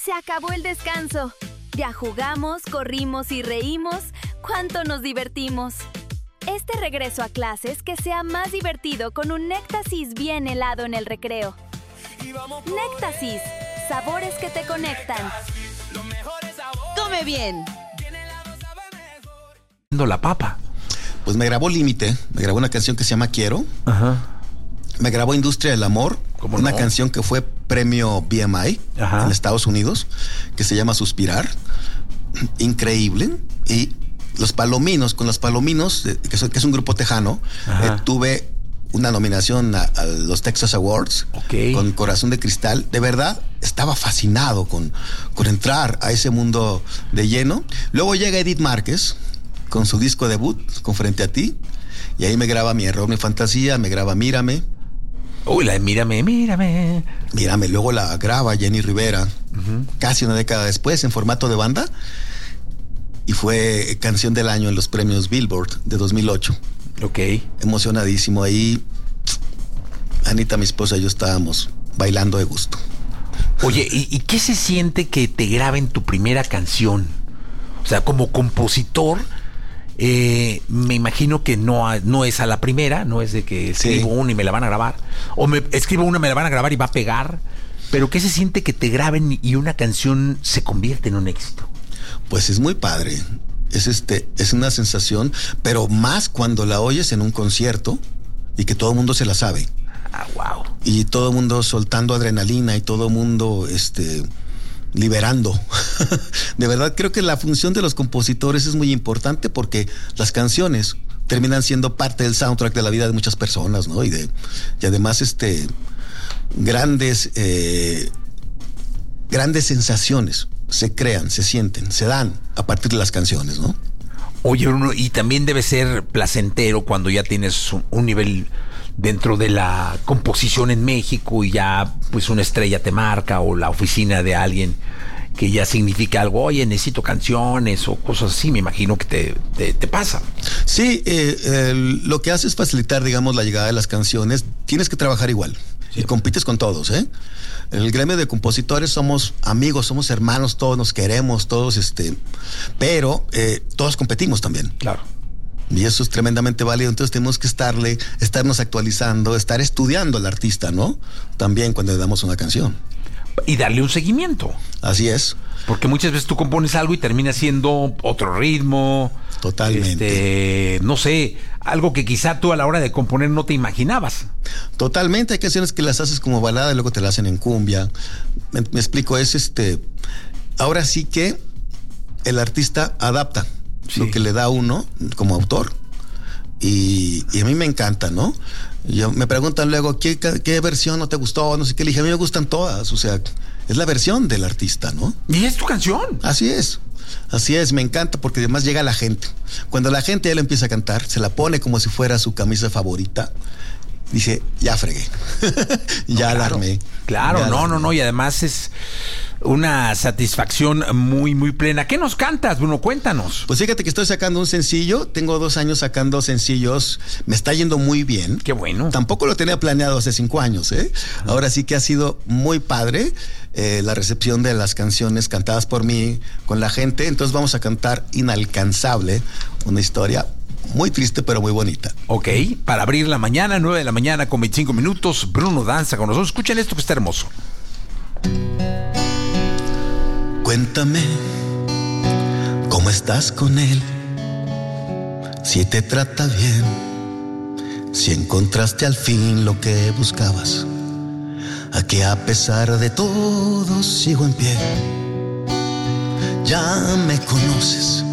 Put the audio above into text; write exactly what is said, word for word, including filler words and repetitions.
Se acabó el descanso. Ya jugamos, corrimos y reímos. ¡Cuánto nos divertimos! Este regreso a clases que sea más divertido con un Néctasis bien helado en el recreo. Néctasis, sabores que te conectan. Come bien. La papa. Pues me grabó Límite, me grabó una canción que se llama Quiero. Ajá. Me grabó Industria del Amor, una no? canción que fue premio B M I Ajá. en Estados Unidos, que se llama Suspirar. Increíble. Y Los Palominos, con Los Palominos, que es, que es un grupo tejano, eh, tuve una nominación a, a los Texas Awards, okay. con Corazón de Cristal. De verdad, estaba fascinado con, con entrar a ese mundo de lleno. Luego llega Edith Márquez con su disco debut, con Frente a Ti, y ahí me graba Mi Error, Mi Fantasía, me graba Mírame. Uy, la de Mírame, Mírame. Mírame, luego la graba Jenny Rivera, uh-huh. casi una década después, en formato de banda, y fue canción del año en los premios Billboard de dos mil ocho. Ok. Emocionadísimo. Ahí Anita, mi esposa, y yo estábamos bailando de gusto. Oye, ¿y, y qué se siente que te graben tu primera canción? O sea, como compositor, eh, me imagino que no, no es a la primera, no es de que escribo sí. una y me la van a grabar, o me escribo una, me la van a grabar y va a pegar. Pero ¿qué se siente que te graben y una canción se convierte en un éxito? Pues es muy padre. Es este, es una sensación, pero más cuando la oyes en un concierto y que todo el mundo se la sabe. Ah, wow. Y todo el mundo soltando adrenalina y todo el mundo, este, liberando. De verdad, creo que la función de los compositores es muy importante porque las canciones terminan siendo parte del soundtrack de la vida de muchas personas, ¿no? Y de, y además, este, grandes, eh, grandes sensaciones se crean, se sienten, se dan a partir de las canciones, ¿no? Oye, Bruno, y también debe ser placentero cuando ya tienes un, un nivel dentro de la composición en México y ya pues una estrella te marca o la oficina de alguien que ya significa algo. Oye, necesito canciones o cosas así, me imagino que te, te, te pasa. Sí, eh, eh, lo que hace es facilitar, digamos, la llegada de las canciones. Tienes que trabajar igual. Sí. Y compites con todos, ¿eh? En el gremio de compositores somos amigos, somos hermanos, todos nos queremos, todos, este, pero eh, todos competimos también. Claro. Y eso es tremendamente válido. Entonces tenemos que estarle, estarnos actualizando, estar estudiando al artista, ¿no? También cuando le damos una canción. Y darle un seguimiento. Así es. Porque muchas veces tú compones algo y termina siendo otro ritmo. Totalmente. Este, no sé, algo que quizá tú a la hora de componer no te imaginabas. Totalmente. Hay canciones que las haces como balada y luego te las hacen en cumbia. Me, me explico, es este. Ahora sí que el artista adapta sí. lo que le da a uno como autor. Y, y a mí me encanta, ¿no? Yo, me preguntan luego, ¿qué, ¿qué versión no te gustó? No sé qué. Le dije, a mí me gustan todas. O sea, es la versión del artista, ¿no? Y es tu canción. Así es. Así es, me encanta porque además llega la gente. Cuando la gente ya lo empieza a cantar, se la pone como si fuera su camisa favorita. Dice, ya fregué. ya no, la armé. Claro, ya no, la no, no. Y además es una satisfacción muy, muy plena. ¿Qué nos cantas, Bruno? Cuéntanos. Pues fíjate que estoy sacando un sencillo. Tengo dos años sacando sencillos. Me está yendo muy bien. Qué bueno. Tampoco lo tenía planeado hace cinco años, ¿eh? Uh-huh. Ahora sí que ha sido muy padre eh, la recepción de las canciones cantadas por mí con la gente. Entonces vamos a cantar Inalcanzable, una historia muy triste, pero muy bonita. Ok, para abrir la mañana, nueve de la mañana con veinticinco minutos, Bruno danza con nosotros. Escuchen esto que está hermoso. Cuéntame cómo estás con él, si te trata bien, si encontraste al fin lo que buscabas, a que a pesar de todo sigo en pie. Ya me conoces,